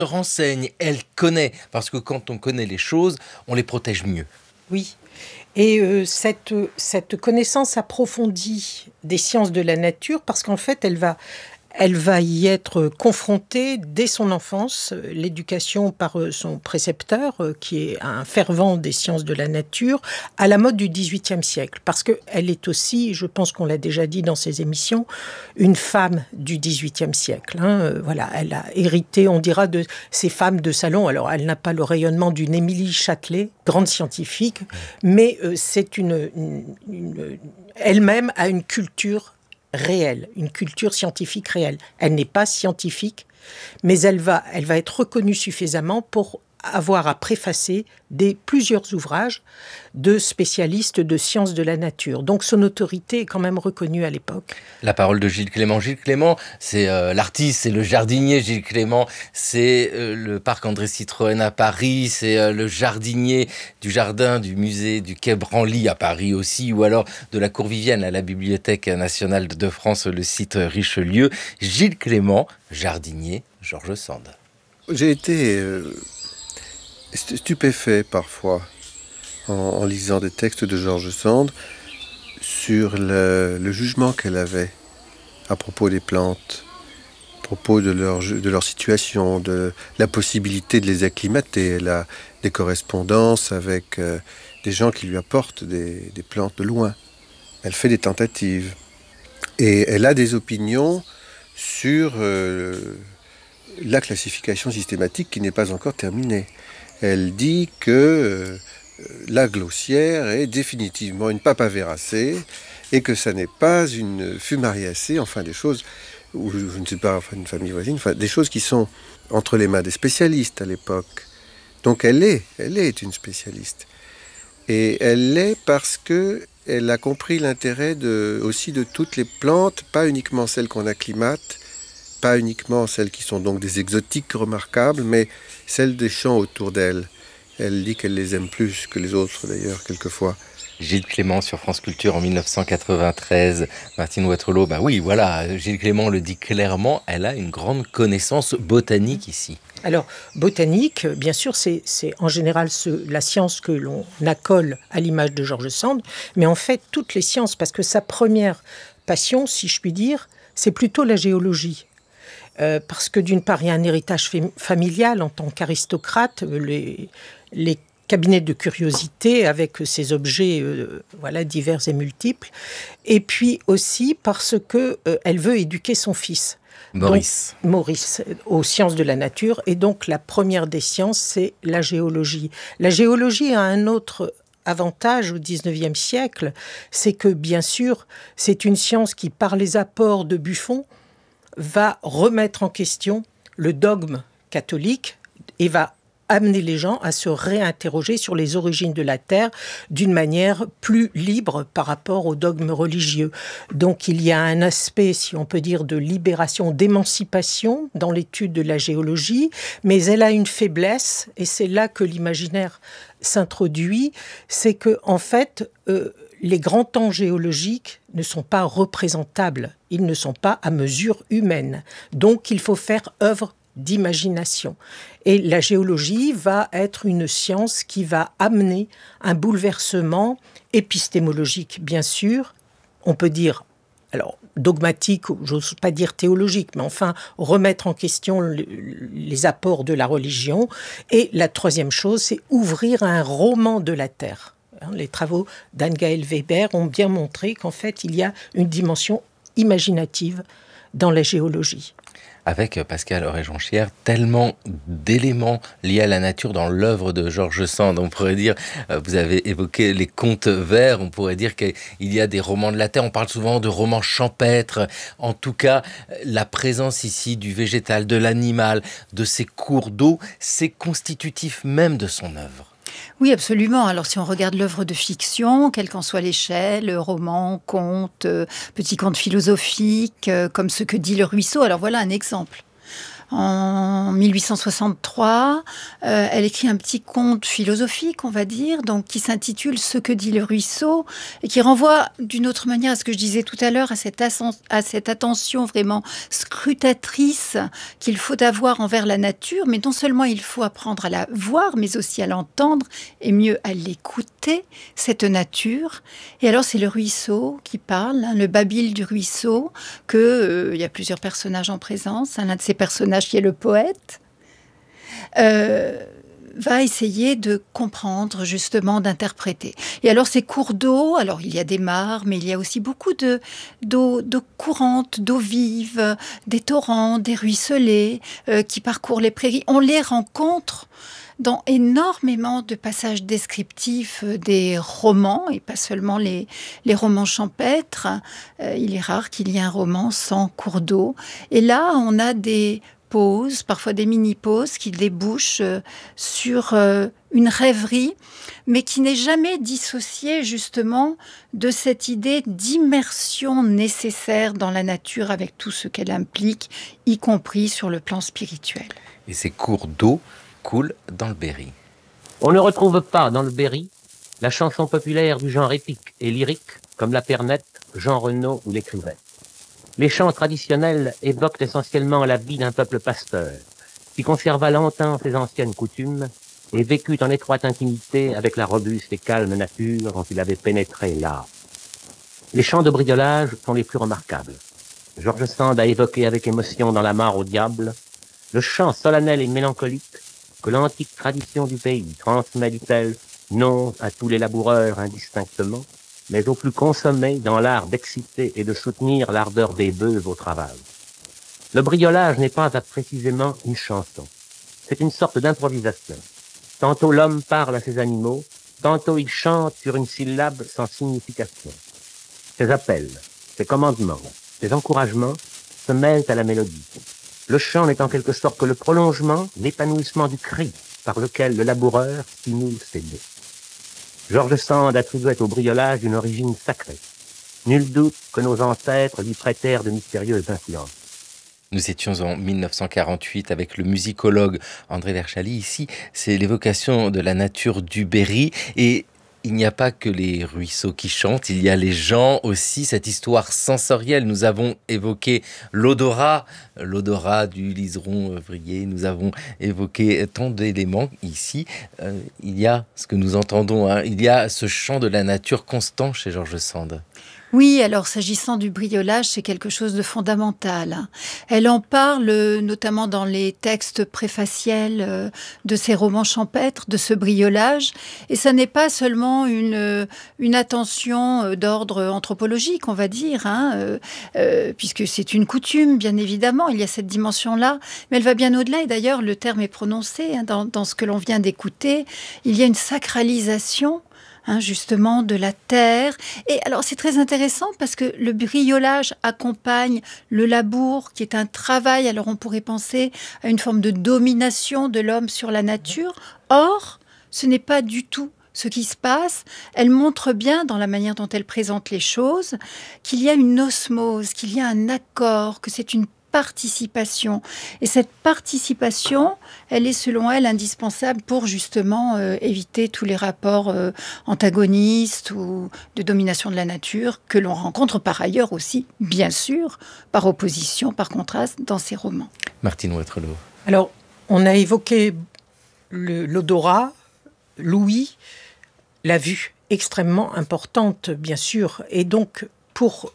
renseigne, elle connaît, parce que quand on connaît les choses, on les protège mieux. Oui. Et cette connaissance approfondie des sciences de la nature, parce qu'en fait, elle va y être confrontée dès son enfance, l'éducation par son précepteur, qui est un fervent des sciences de la nature, à la mode du XVIIIe siècle. Parce qu'elle est aussi, je pense qu'on l'a déjà dit dans ses émissions, une femme du XVIIIe siècle. Voilà, elle a hérité, on dira, de ces femmes de salon. Alors, elle n'a pas le rayonnement d'une Émilie Châtelet, grande scientifique, mais elle-même a une culture réelle, une culture scientifique réelle. Elle n'est pas scientifique, mais elle va être reconnue suffisamment pour avoir à préfacer plusieurs ouvrages de spécialistes de sciences de la nature. Donc son autorité est quand même reconnue à l'époque. La parole de Gilles Clément. Gilles Clément, c'est l'artiste, c'est le jardinier. Gilles Clément, c'est le parc André Citroën à Paris, c'est le jardinier du jardin du musée du Quai Branly à Paris aussi, ou alors de la Cour Vivienne à la Bibliothèque nationale de France, le site Richelieu. Gilles Clément, jardinier, George Sand. J'ai été stupéfait parfois en lisant des textes de George Sand sur le jugement qu'elle avait à propos des plantes, à propos de leur situation, de la possibilité de les acclimater. Elle a des correspondances avec des gens qui lui apportent des plantes de loin. Elle fait des tentatives. Et elle a des opinions sur la classification systématique qui n'est pas encore terminée. Elle dit que la glaucière est définitivement une papaveracée et que ça n'est pas une fumariacée, enfin des choses, ou je ne sais pas, enfin une famille voisine, enfin des choses qui sont entre les mains des spécialistes à l'époque. Donc elle est une spécialiste. Et elle l'est parce que elle a compris l'intérêt aussi de toutes les plantes, pas uniquement celles qu'on acclimate, pas uniquement celles qui sont donc des exotiques remarquables, mais celles des champs autour d'elle. Elle dit qu'elle les aime plus que les autres, d'ailleurs, quelquefois. Gilles Clément sur France Culture en 1993. Martine Waterloo, oui, voilà, Gilles Clément le dit clairement, elle a une grande connaissance botanique ici. Alors, botanique, bien sûr, c'est en général la science que l'on accole à l'image de George Sand, mais en fait, toutes les sciences, parce que sa première passion, si je puis dire, c'est plutôt la géologie. Parce que d'une part, il y a un héritage familial en tant qu'aristocrate, les cabinets de curiosité avec ces objets divers et multiples, et puis aussi parce que elle veut éduquer son fils. Maurice. Donc, Maurice, aux sciences de la nature, et donc la première des sciences, c'est la géologie. La géologie a un autre avantage au XIXe siècle, c'est que bien sûr, c'est une science qui, par les apports de Buffon, va remettre en question le dogme catholique et va amener les gens à se réinterroger sur les origines de la Terre d'une manière plus libre par rapport au dogme religieux. Donc il y a un aspect, si on peut dire, de libération, d'émancipation dans l'étude de la géologie, mais elle a une faiblesse, et c'est là que l'imaginaire s'introduit, c'est que en fait, les grands temps géologiques ne sont pas représentables, ils ne sont pas à mesure humaine. Donc il faut faire œuvre d'imagination. Et la géologie va être une science qui va amener un bouleversement épistémologique, bien sûr. On peut dire, alors dogmatique, j'ose pas dire théologique, mais enfin remettre en question les apports de la religion. Et la troisième chose, c'est ouvrir un roman de la Terre. Les travaux d'Anne-Gaëlle Weber ont bien montré qu'en fait, il y a une dimension imaginative dans la géologie. Avec Pascal Auret-Jonchière, tellement d'éléments liés à la nature dans l'œuvre de George Sand. On pourrait dire, vous avez évoqué les contes vers, on pourrait dire qu'il y a des romans de la terre, on parle souvent de romans champêtres. En tout cas, la présence ici du végétal, de l'animal, de ces cours d'eau, c'est constitutif même de son œuvre. Oui, absolument. Alors, si on regarde l'œuvre de fiction, quelle qu'en soit l'échelle, roman, conte, petit conte philosophique, comme Ce que dit le ruisseau, alors voilà un exemple. en 1863. Elle écrit un petit conte philosophique, on va dire, donc qui s'intitule « Ce que dit le ruisseau » et qui renvoie d'une autre manière à ce que je disais tout à l'heure, à cette attention vraiment scrutatrice qu'il faut avoir envers la nature. Mais non seulement il faut apprendre à la voir, mais aussi à l'entendre et mieux à l'écouter, cette nature. Et alors c'est le ruisseau qui parle, le babil du ruisseau, il y a plusieurs personnages en présence. L'un de ces personnages qui est le poète, va essayer de comprendre, justement, d'interpréter. Et alors, ces cours d'eau, alors il y a des mares, mais il y a aussi beaucoup d'eau courante, d'eau vive, des torrents, des ruisselets qui parcourent les prairies. On les rencontre dans énormément de passages descriptifs des romans, et pas seulement les romans champêtres. Il est rare qu'il y ait un roman sans cours d'eau. Et là, on a des pauses, parfois des mini-pauses qui débouchent sur une rêverie, mais qui n'est jamais dissociée justement de cette idée d'immersion nécessaire dans la nature avec tout ce qu'elle implique, y compris sur le plan spirituel. Et ces cours d'eau coulent dans le Berry. On ne retrouve pas dans le Berry la chanson populaire du genre épique et lyrique, comme la Pernette, Jean Renaud ou l'écrivain. Les chants traditionnels évoquent essentiellement la vie d'un peuple pasteur, qui conserva longtemps ses anciennes coutumes et vécut en étroite intimité avec la robuste et calme nature dont il avait pénétré l'âme. Les chants de briolage sont les plus remarquables. George Sand a évoqué avec émotion dans La mare au diable le chant solennel et mélancolique que l'antique tradition du pays transmet, dit-elle, non à tous les laboureurs indistinctement, mais aux plus consommés dans l'art d'exciter et de soutenir l'ardeur des bœufs au travail. Le briolage n'est pas précisément une chanson. C'est une sorte d'improvisation. Tantôt l'homme parle à ses animaux, tantôt il chante sur une syllabe sans signification. Ses appels, ses commandements, ses encouragements se mêlent à la mélodie. Le chant n'est en quelque sorte que le prolongement, l'épanouissement du cri par lequel le laboureur stimule ses bœufs. George Sand attribuait au briolage une origine sacrée. Nul doute que nos ancêtres lui prêtèrent de mystérieuses influences. Nous étions en 1948 avec le musicologue André Verschali. Ici, c'est l'évocation de la nature du Berry. Et il n'y a pas que les ruisseaux qui chantent, il y a les gens aussi, cette histoire sensorielle. Nous avons évoqué l'odorat du liseron vrillé. Nous avons évoqué tant d'éléments ici. Il y a ce que nous entendons, il y a ce chant de la nature constant chez George Sand. Oui, alors s'agissant du briolage, c'est quelque chose de fondamental. Elle en parle notamment dans les textes préfaciels de ses romans champêtres, de ce briolage. Et ça n'est pas seulement une attention d'ordre anthropologique, on va dire, puisque c'est une coutume, bien évidemment, il y a cette dimension-là. Mais elle va bien au-delà, et d'ailleurs le terme est prononcé dans ce que l'on vient d'écouter. Il y a une sacralisation justement de la terre. Et alors c'est très intéressant parce que le briolage accompagne le labour qui est un travail. Alors on pourrait penser à une forme de domination de l'homme sur la nature. Or, ce n'est pas du tout ce qui se passe. Elle montre bien, dans la manière dont elle présente les choses, qu'il y a une osmose, qu'il y a un accord, que c'est une participation. Et cette participation, elle est selon elle indispensable pour justement éviter tous les rapports antagonistes ou de domination de la nature que l'on rencontre par ailleurs aussi, bien sûr, par opposition, par contraste, dans ces romans. Martine Waterloo. Alors, on a évoqué l'odorat, l'ouïe, la vue, extrêmement importante, bien sûr. Et donc, pour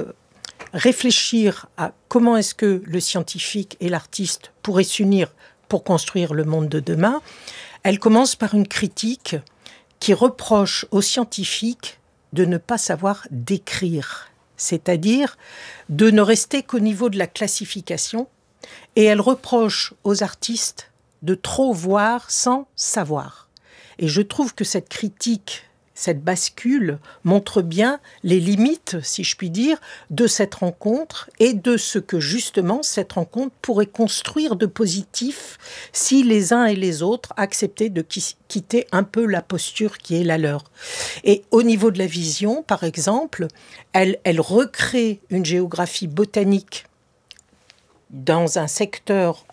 réfléchir à comment est-ce que le scientifique et l'artiste pourraient s'unir pour construire le monde de demain, elle commence par une critique qui reproche aux scientifiques de ne pas savoir décrire, c'est-à-dire de ne rester qu'au niveau de la classification, et elle reproche aux artistes de trop voir sans savoir. Et je trouve que cette critique, cette bascule montre bien les limites, si je puis dire, de cette rencontre et de ce que justement cette rencontre pourrait construire de positif si les uns et les autres acceptaient de quitter un peu la posture qui est la leur. Et au niveau de la vision, par exemple, elle recrée une géographie botanique dans un secteur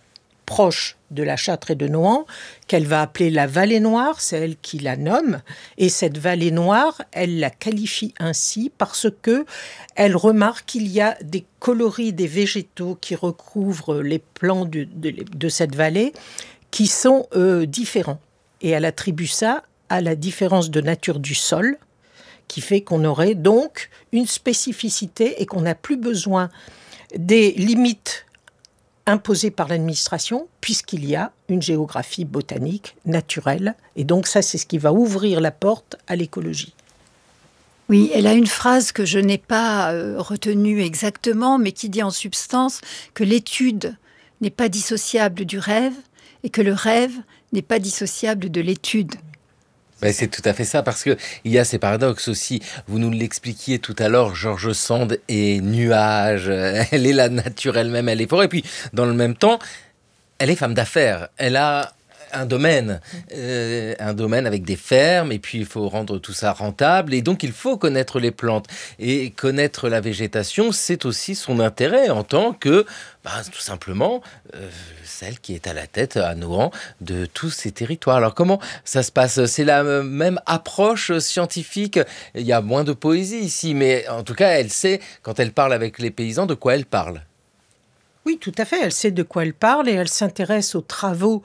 proche de la Châtre et de Nohant, qu'elle va appeler la vallée noire, c'est elle qui la nomme, et cette vallée noire, elle la qualifie ainsi parce que elle remarque qu'il y a des coloris des végétaux qui recouvrent les plans de cette vallée qui sont différents. Et elle attribue ça à la différence de nature du sol, qui fait qu'on aurait donc une spécificité et qu'on n'a plus besoin des limites imposées par l'administration, puisqu'il y a une géographie botanique naturelle. Et donc ça, c'est ce qui va ouvrir la porte à l'écologie. Oui, elle a une phrase que je n'ai pas retenue exactement, mais qui dit en substance que l'étude n'est pas dissociable du rêve et que le rêve n'est pas dissociable de l'étude. Ben, c'est tout à fait ça, parce que il y a ces paradoxes aussi. Vous nous l'expliquiez tout à l'heure, George Sand est nuage, elle est la nature elle-même, elle est forêt. Et puis, dans le même temps, elle est femme d'affaires. Elle a un domaine avec des fermes, et puis il faut rendre tout ça rentable, et donc il faut connaître les plantes. Et connaître la végétation, c'est aussi son intérêt en tant que, tout simplement, celle qui est à la tête, à Nohant, de tous ces territoires. Alors comment ça se passe? C'est la même approche scientifique. Il y a moins de poésie ici, mais en tout cas, elle sait, quand elle parle avec les paysans, de quoi elle parle. Oui, tout à fait. Elle sait de quoi elle parle et elle s'intéresse aux travaux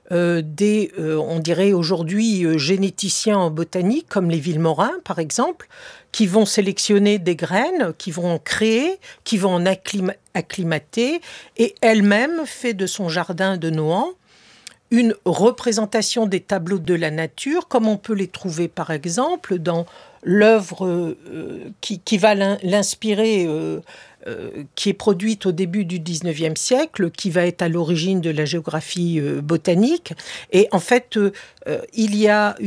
on dirait aujourd'hui, généticiens en botanique, comme les Villemorins, par exemple, qui vont sélectionner des graines, qui vont en créer, qui vont en acclimater, et elle-même fait de son jardin de Nohant une représentation des tableaux de la nature, comme on peut les trouver, par exemple, dans l'œuvre qui va l'inspirer, qui est produite au début du 19e siècle, qui va être à l'origine de la géographie botanique. Et en fait, il y a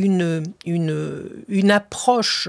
une approche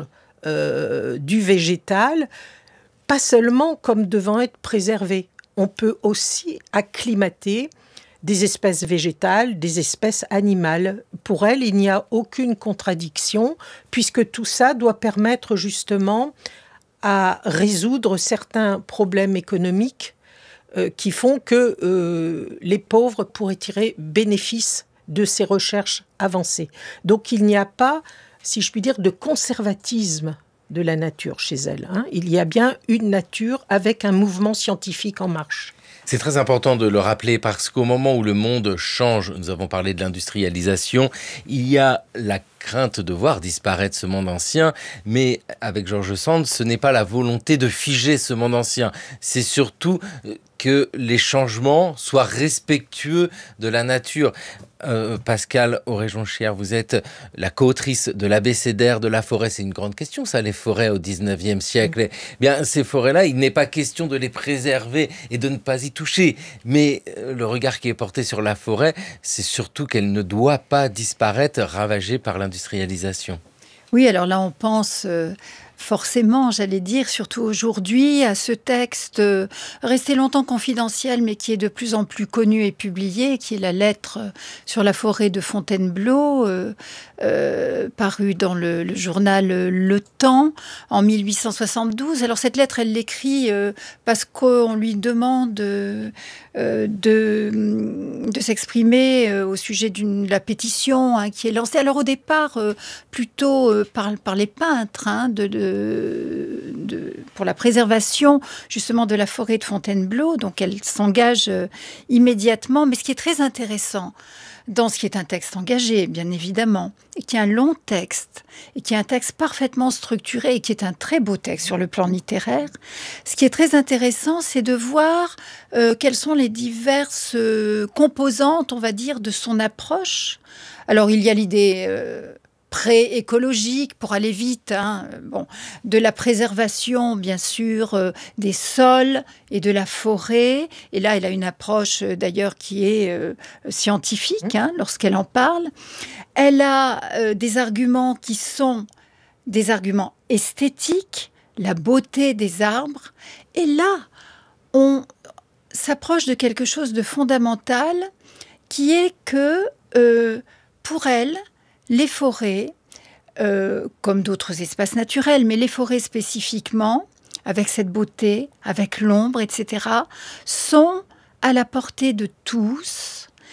du végétal, pas seulement comme devant être préservé. On peut aussi acclimater des espèces végétales, des espèces animales. Pour elle, il n'y a aucune contradiction, puisque tout ça doit permettre justement à résoudre certains problèmes économiques qui font que les pauvres pourraient tirer bénéfice de ces recherches avancées. Donc il n'y a pas, si je puis dire, de conservatisme de la nature chez elle. Il y a bien une nature avec un mouvement scientifique en marche. C'est très important de le rappeler parce qu'au moment où le monde change, nous avons parlé de l'industrialisation, il y a la crainte de voir disparaître ce monde ancien, mais avec George Sand, ce n'est pas la volonté de figer ce monde ancien, c'est surtout que les changements soient respectueux de la nature. Pascale Auret-Jonchière, vous êtes la co-autrice de l'abécédaire de la forêt. C'est une grande question, ça, les forêts au 19e siècle. Eh bien, ces forêts-là, il n'est pas question de les préserver et de ne pas y toucher. Mais le regard qui est porté sur la forêt, c'est surtout qu'elle ne doit pas disparaître, ravagée par l'industrialisation. Oui, alors là, on pense forcément, j'allais dire, surtout aujourd'hui, à ce texte resté longtemps confidentiel, mais qui est de plus en plus connu et publié, qui est la lettre sur la forêt de Fontainebleau, parue dans le journal Le Temps en 1872. Alors cette lettre, elle l'écrit parce qu'on lui demande de s'exprimer au sujet de la pétition qui est lancée. Alors au départ, plutôt par les peintres, pour la préservation justement de la forêt de Fontainebleau. Donc elle s'engage immédiatement. Mais ce qui est très intéressant dans ce qui est un texte engagé, bien évidemment, et qui est un long texte, et qui est un texte parfaitement structuré, et qui est un très beau texte sur le plan littéraire, ce qui est très intéressant, c'est de voir quelles sont les diverses composantes, on va dire, de son approche. Alors, il y a l'idée pré-écologique, pour aller vite, de la préservation, bien sûr, des sols et de la forêt. Et là, elle a une approche, d'ailleurs, qui est scientifique, lorsqu'elle en parle. Elle a des arguments qui sont des arguments esthétiques, la beauté des arbres. Et là, on s'approche de quelque chose de fondamental, qui est que, pour elle, les forêts, comme d'autres espaces naturels, mais les forêts spécifiquement, avec cette beauté, avec l'ombre, etc., sont à la portée de tous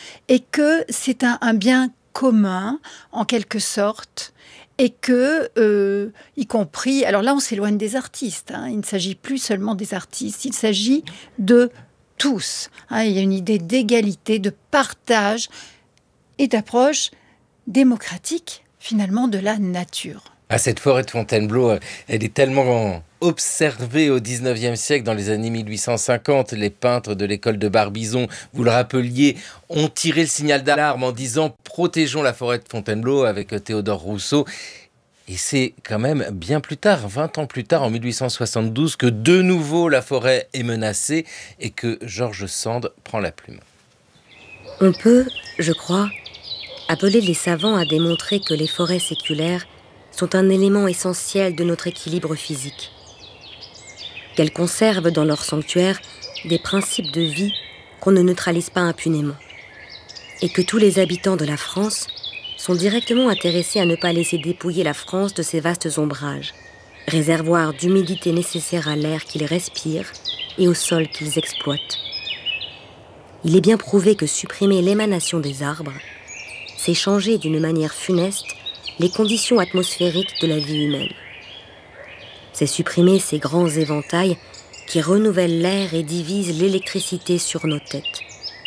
et que c'est un bien commun, en quelque sorte, et que, y compris... Alors là, on s'éloigne des artistes, hein, il ne s'agit plus seulement des artistes, il s'agit de tous. Hein, il y a une idée d'égalité, de partage et d'approche démocratique, finalement, de la nature. Ah, cette forêt de Fontainebleau, elle est tellement observée au 19e siècle, dans les années 1850. Les peintres de l'école de Barbizon, vous le rappeliez, ont tiré le signal d'alarme en disant « Protégeons la forêt de Fontainebleau » avec Théodore Rousseau. Et c'est quand même bien plus tard, 20 ans plus tard, en 1872, que de nouveau la forêt est menacée et que George Sand prend la plume. On peut, je crois, appeler les savants à démontrer que les forêts séculaires sont un élément essentiel de notre équilibre physique. Qu'elles conservent dans leur sanctuaire des principes de vie qu'on ne neutralise pas impunément. Et que tous les habitants de la France sont directement intéressés à ne pas laisser dépouiller la France de ses vastes ombrages, réservoirs d'humidité nécessaires à l'air qu'ils respirent et au sol qu'ils exploitent. Il est bien prouvé que supprimer l'émanation des arbres, c'est changer d'une manière funeste les conditions atmosphériques de la vie humaine. C'est supprimer ces grands éventails qui renouvellent l'air et divisent l'électricité sur nos têtes.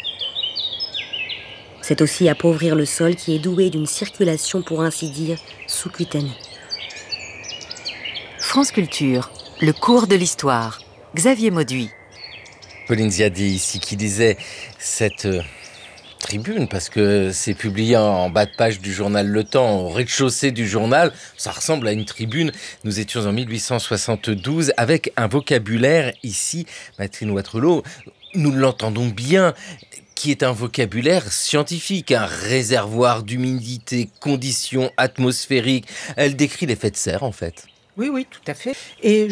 C'est aussi appauvrir le sol qui est doué d'une circulation, pour ainsi dire, sous-cutanée. France Culture, le cours de l'histoire. Xavier Mauduit. Pauline Ziadi ici qui disait cette tribune, parce que c'est publié en bas de page du journal Le Temps, au rez-de-chaussée du journal, ça ressemble à une tribune. Nous étions en 1872 avec un vocabulaire ici, Catherine Waterloo, nous l'entendons bien, qui est un vocabulaire scientifique, un réservoir d'humidité, conditions atmosphériques. Elle décrit l'effet de serre en fait. Oui, tout à fait. Et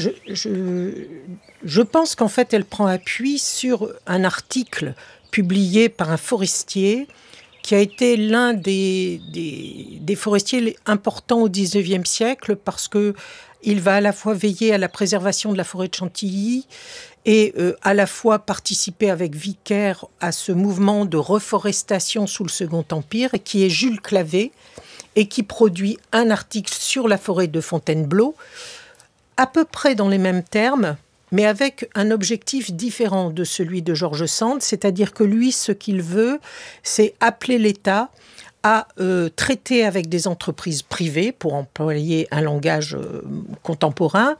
je pense qu'en fait, elle prend appui sur un article publié par un forestier qui a été l'un des forestiers importants au XIXe siècle parce qu'il va à la fois veiller à la préservation de la forêt de Chantilly et à la fois participer avec Vicaire à ce mouvement de reforestation sous le Second Empire, qui est Jules Clavé, et qui produit un article sur la forêt de Fontainebleau, à peu près dans les mêmes termes, mais avec un objectif différent de celui de George Sand, c'est-à-dire que lui, ce qu'il veut, c'est appeler l'État à traiter avec des entreprises privées, pour employer un langage contemporain,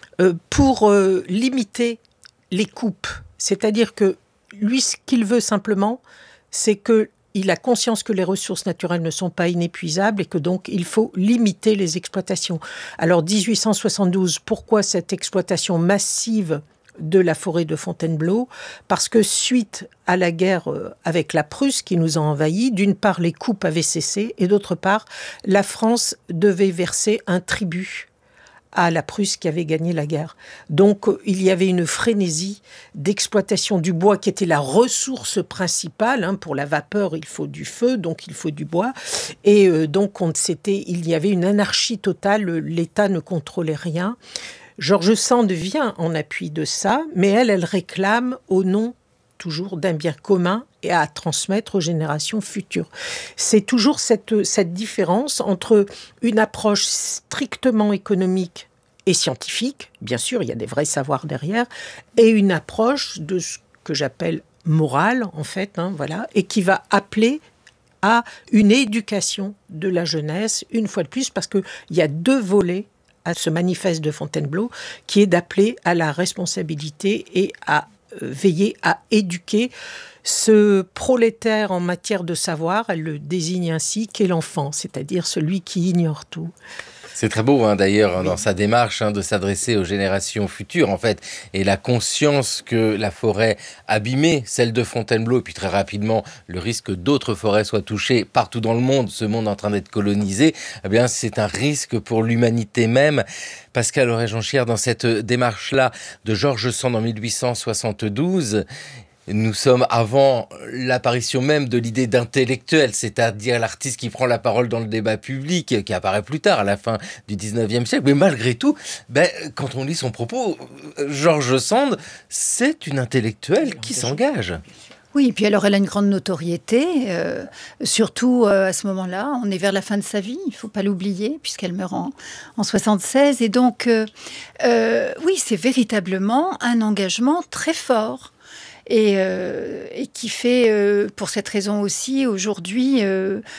pour limiter les coupes. C'est-à-dire que lui, ce qu'il veut simplement, c'est qu'il a conscience que les ressources naturelles ne sont pas inépuisables et que donc il faut limiter les exploitations. Alors 1872, pourquoi cette exploitation massive de la forêt de Fontainebleau? Parce que suite à la guerre avec la Prusse qui nous a envahis, d'une part les coupes avaient cessé et d'autre part la France devait verser un tribut à la Prusse qui avait gagné la guerre. Donc, il y avait une frénésie d'exploitation du bois qui était la ressource principale. Pour la vapeur, il faut du feu, donc il faut du bois. Et donc, il y avait une anarchie totale. L'État ne contrôlait rien. George Sand vient en appui de ça, mais elle réclame au nom toujours d'un bien commun et à transmettre aux générations futures. C'est toujours cette différence entre une approche strictement économique et scientifique, bien sûr, il y a des vrais savoirs derrière, et une approche de ce que j'appelle morale, en fait, voilà, et qui va appeler à une éducation de la jeunesse, une fois de plus, parce qu'il y a deux volets à ce manifeste de Fontainebleau, qui est d'appeler à la responsabilité et à veiller à éduquer ce prolétaire en matière de savoir. Elle le désigne ainsi, qu'est l'enfant, c'est-à-dire celui qui ignore tout. C'est très beau d'ailleurs dans sa démarche de s'adresser aux générations futures en fait, et la conscience que la forêt abîmée, celle de Fontainebleau, et puis très rapidement le risque que d'autres forêts soient touchées partout dans le monde, ce monde en train d'être colonisé, eh bien c'est un risque pour l'humanité même. Pascal Auret-Jonchière, dans cette démarche-là de George Sand en 1872, nous sommes avant l'apparition même de l'idée d'intellectuel, c'est-à-dire l'artiste qui prend la parole dans le débat public, qui apparaît plus tard, à la fin du 19e siècle. Mais malgré tout, quand on lit son propos, George Sand, c'est une intellectuelle qui s'engage. Oui, et puis alors elle a une grande notoriété, surtout à ce moment-là. On est vers la fin de sa vie, il ne faut pas l'oublier, puisqu'elle meurt en 76. Et donc, oui, c'est véritablement un engagement très fort. Et qui fait, pour cette raison aussi, aujourd'hui,